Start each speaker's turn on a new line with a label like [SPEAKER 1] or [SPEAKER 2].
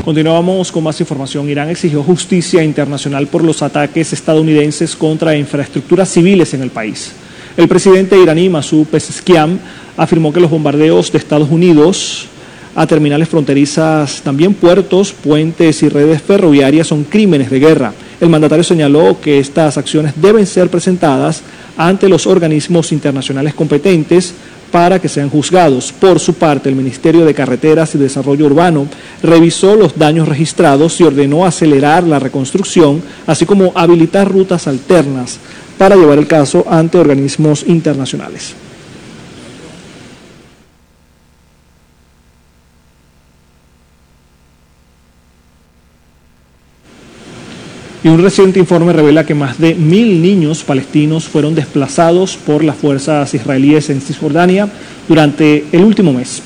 [SPEAKER 1] Continuamos con más información. Irán exigió justicia internacional por los ataques estadounidenses contra infraestructuras civiles en el país. El presidente iraní Masoud Pezeshkian afirmó que los bombardeos de Estados Unidos a terminales fronterizas, también puertos, puentes y redes ferroviarias son crímenes de guerra. El mandatario señaló que estas acciones deben ser presentadas ante los organismos internacionales competentes para que sean juzgados. Por su parte, el Ministerio de Carreteras y Desarrollo Urbano revisó los daños registrados y ordenó acelerar la reconstrucción, así como habilitar rutas alternas para llevar el caso ante organismos internacionales. Y un reciente informe revela que más de 1.000 niños palestinos fueron desplazados por las fuerzas israelíes en Cisjordania durante el último mes.